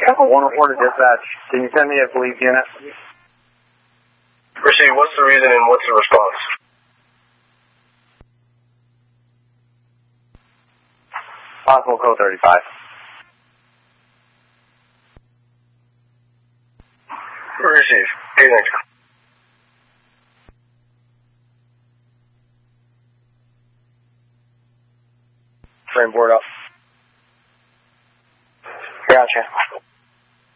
One report to dispatch. Can you send me a police unit? Receive. What's the reason and what's the response? Possible code 35. Receive. Okay, thanks. Frame board up.